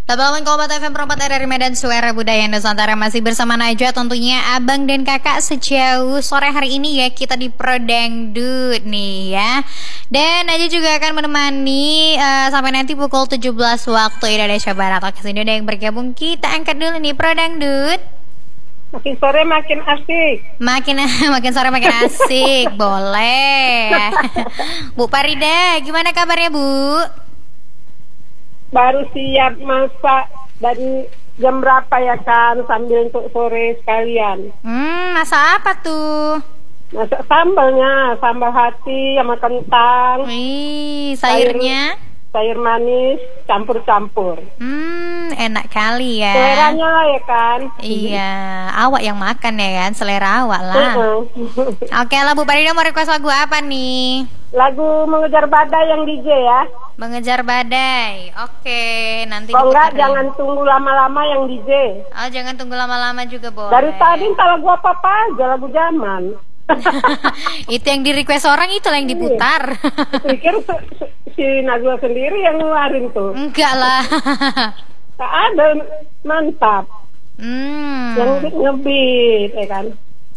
98,4 FM Perempat dari Medan, Suara Budaya Nusantara. Masih bersama Najwa tentunya, abang dan kakak sejauh sore hari ini ya. Kita di Pro Dangdut nih ya. Dan Najwa juga akan menemani sampai nanti pukul 17 waktu Indonesia Barat. Oke, sini ada yang bergabung, kita angkat dulu nih Pro Dangdut. Makin sore makin asik. Makin sore makin asik. Boleh. Bu Parida, gimana kabarnya Bu? Baru siap masak dari jam berapa ya kan, sambil untuk sore sekalian. Masak apa tuh? Masak sambalnya, sambal hati sama kentang. Wih, sayurnya? Sayur manis campur-campur. Enak kali ya. Seleranya lah ya kan. Iya, awak yang makan ya kan, selera awak lah. Oke lah Bu Parida, mau request lagu apa nih? Lagu Mengejar Badai yang DJ ya. Mengejar Badai. Oke, nanti kalau enggak jangan tunggu lama-lama yang DJ. Oh, jangan tunggu lama-lama juga boleh. Dari tadi entah lagu apa-apa aja, lagu zaman. Itu yang di request orang, itu yang diputar. Pikir si Najwa sendiri yang ngeluarin tuh. Enggak lah. Tak ada, mantap. Yang ngebeat ya kan.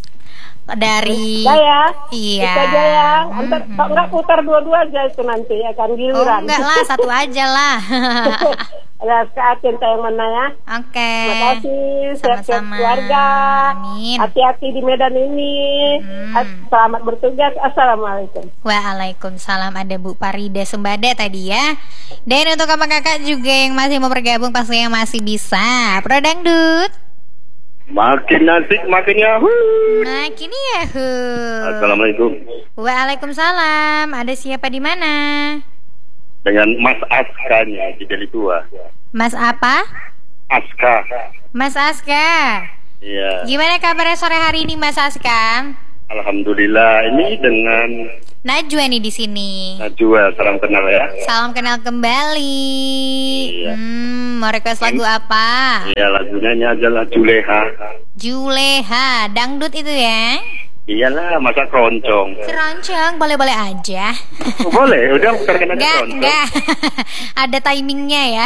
Dari Jaya, iya. Kita Jaya. Kalau enggak putar dua-dua aja itu nanti ya kan, giliran. Oh, enggak lah, satu aja lah. Ya, seatin yang mana ya. Oke. Terima kasih, sehat-sehat Sama-sama. keluarga. Amin. Hati-hati di Medan ini. Selamat bertugas. Assalamualaikum. Waalaikumsalam. Ada Bu Parida Sembada tadi ya. Dan untuk kakak-kakak juga yang masih mau bergabung, pastinya masih bisa. Pro Dangdut. Makin asik, makin yahoo. Makin yahoo. Assalamualaikum. Waalaikumsalam. Ada siapa di mana? Dengan Mas Aska nya di Deli Tua. Mas apa? Aska. Mas Aska. Iya. Gimana kabarnya sore hari ini Mas Aska? Alhamdulillah, ini dengan Najwa nih di sini. Najwa, salam kenal ya. Salam kenal kembali. Iya. Mau request lagu apa? Iya, lagunya ini adalah Juleha. Juleha, dangdut itu ya? Iyalah, masa keroncong. Keroncong, boleh-boleh aja. Oh, boleh, udah terkena keroncong. Enggak. Ada timingnya ya.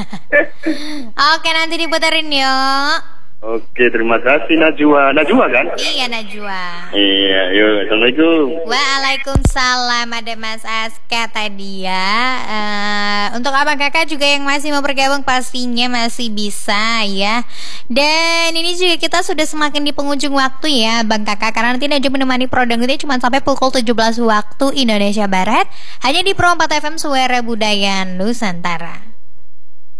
Oke, nanti diputerin yuk. Oke, terima kasih Najwa. Najwa kan? Iya, Najwa. Iya, yuk. Assalamualaikum. Waalaikumsalam. Ada Mas Aska tadi ya. Untuk abang kakak juga yang masih mau bergabung, pastinya masih bisa ya. Dan ini juga kita sudah semakin di penghujung waktu ya Bang Kakak, karena nanti Najwa menemani Pro Dangdut cuma sampai pukul 17 waktu Indonesia Barat, hanya di Pro 4 FM Suara Budaya Nusantara.